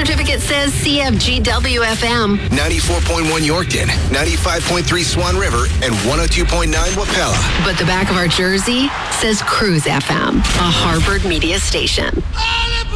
certificate says CFGW-FM. 94.1 Yorkton, 95.3 Swan River, and 102.9 Wapella. But the back of our jersey says Cruise FM, a Harvard media station.